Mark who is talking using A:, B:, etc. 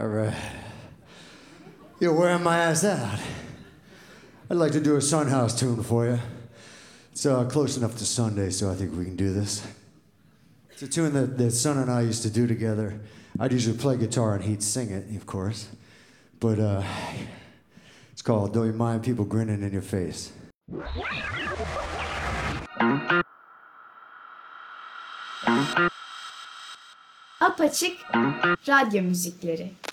A: All right. You're wearing my ass out. I'd like to do a Son House tune for you. It's close enough to Sunday, so I think we can do this. It's a tune that Son and I used to do together. I'd usually play guitar and he'd sing it, of course. But it's called Don't You Mind People Grinning in Your Face.
B: Apaçık radyo müzikleri.